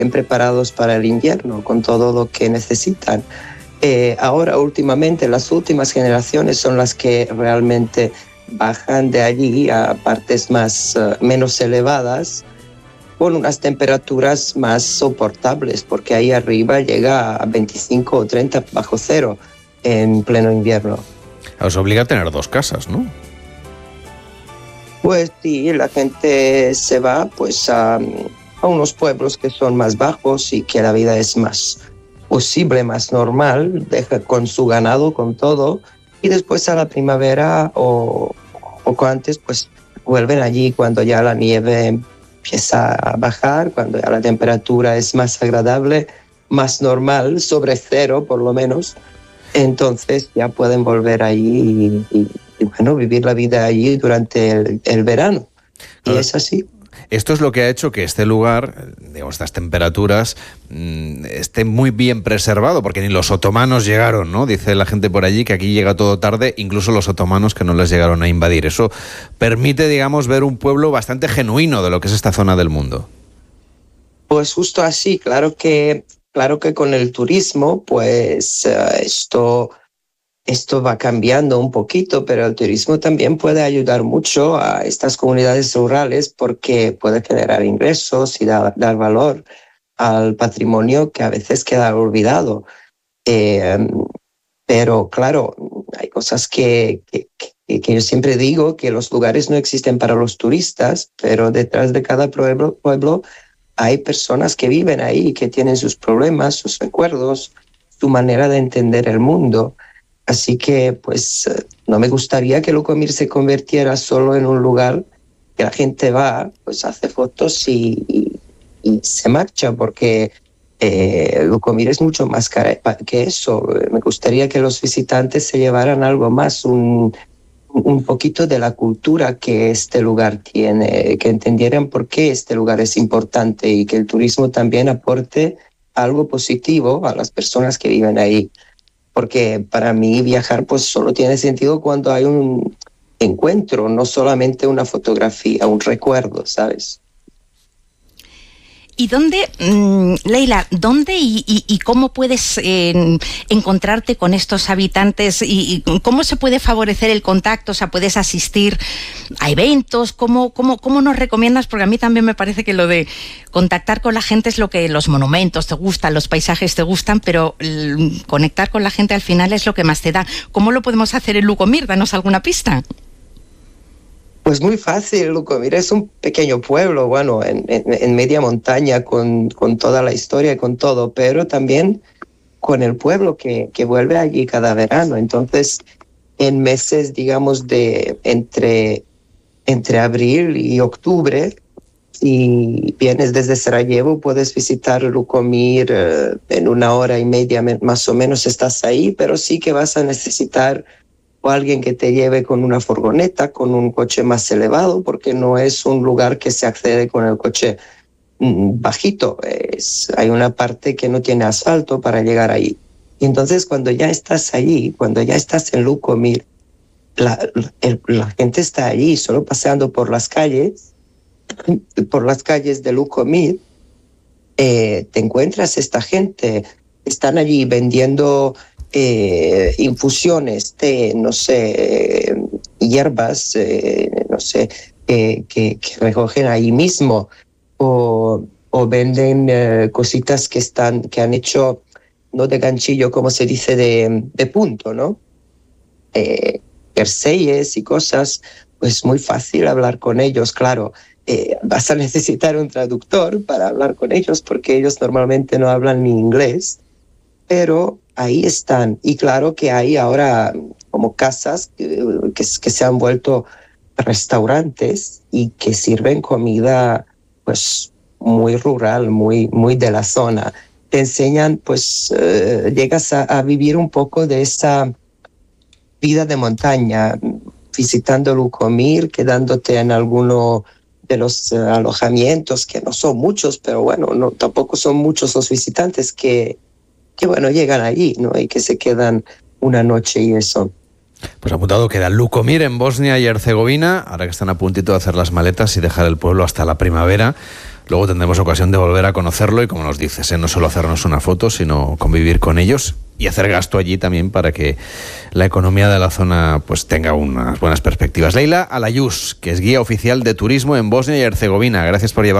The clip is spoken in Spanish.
estén preparados para el invierno con todo lo que necesitan. Ahora, últimamente, las últimas generaciones son las que realmente bajan de allí a partes menos elevadas, con unas temperaturas más soportables, porque ahí arriba llega a 25 o 30 bajo cero en pleno invierno. Os obliga a tener 2 casas, ¿no? Pues sí, la gente se va pues a unos pueblos que son más bajos y que la vida es más posible, más normal, deja con su ganado, con todo, y después a la primavera o poco antes pues vuelven allí cuando ya la nieve empieza a bajar, cuando ya la temperatura es más agradable, más normal, sobre cero por lo menos. Entonces ya pueden volver ahí y bueno, vivir la vida allí durante el verano. Y es así. Esto es lo que ha hecho que este lugar, digamos, estas temperaturas, esté muy bien preservado, porque ni los otomanos llegaron, ¿no? Dice la gente por allí que aquí llega todo tarde, incluso los otomanos que no les llegaron a invadir. Eso permite, digamos, ver un pueblo bastante genuino de lo que es esta zona del mundo. Pues justo así, claro que con el turismo, pues esto va cambiando un poquito, pero el turismo también puede ayudar mucho a estas comunidades rurales porque puede generar ingresos y dar valor al patrimonio que a veces queda olvidado. Pero claro, hay cosas que yo siempre digo, que los lugares no existen para los turistas, pero detrás de cada pueblo hay personas que viven ahí, que tienen sus problemas, sus recuerdos, su manera de entender el mundo. Así que, pues, no me gustaría que Lukomir se convirtiera solo en un lugar que la gente va, pues hace fotos y se marcha, porque Lukomir es mucho más que eso. Me gustaría que los visitantes se llevaran algo más, un poquito de la cultura que este lugar tiene, que entendieran por qué este lugar es importante y que el turismo también aporte algo positivo a las personas que viven ahí. Porque para mí viajar pues solo tiene sentido cuando hay un encuentro, no solamente una fotografía, un recuerdo, ¿sabes? ¿Y dónde, Leila, dónde y cómo puedes encontrarte con estos habitantes y cómo se puede favorecer el contacto? O sea, ¿puedes asistir a eventos? ¿Cómo nos recomiendas? Porque a mí también me parece que lo de contactar con la gente es lo que los monumentos te gustan, los paisajes te gustan, pero conectar con la gente al final es lo que más te da. ¿Cómo lo podemos hacer en Lukomir? Danos alguna pista. Pues muy fácil, Lukomir es un pequeño pueblo, bueno, en media montaña con toda la historia y con todo, pero también con el pueblo que vuelve allí cada verano. Entonces, en meses, digamos, de entre abril y octubre, si vienes desde Sarajevo, puedes visitar Lukomir en 1 hora y media, más o menos estás ahí, pero sí que vas a necesitar o alguien que te lleve con una furgoneta, con un coche más elevado, porque no es un lugar que se accede con el coche bajito. Hay una parte que no tiene asfalto para llegar ahí. Y entonces cuando ya estás allí, cuando ya estás en Lukomir, la gente está allí solo paseando por las calles de Lukomir. Te encuentras esta gente, están allí vendiendo infusiones, té, no sé, hierbas, no sé, que recogen ahí mismo, o venden cositas que han hecho, no de ganchillo, como se dice, de punto, ¿no? Jerseyes y cosas. Pues muy fácil hablar con ellos, claro. Vas a necesitar un traductor para hablar con ellos, porque ellos normalmente no hablan ni inglés, pero ahí están. Y claro que hay ahora como casas que se han vuelto restaurantes y que sirven comida pues muy rural, muy de la zona. Te enseñan, pues llegas a vivir un poco de esa vida de montaña, visitando Lukomir, quedándote en alguno de los alojamientos, que no son muchos, pero bueno, tampoco son muchos los visitantes que bueno, llegan allí, ¿no? Y que se quedan una noche y eso. Pues apuntado queda Lukomir en Bosnia y Herzegovina, ahora que están a puntito de hacer las maletas y dejar el pueblo hasta la primavera. luego tendremos ocasión de volver a conocerlo y, como nos dices, no solo hacernos una foto, sino convivir con ellos y hacer gasto allí también para que la economía de la zona pues tenga unas buenas perspectivas. Leila Alayuz, que es guía oficial de turismo en Bosnia y Herzegovina, gracias por llevar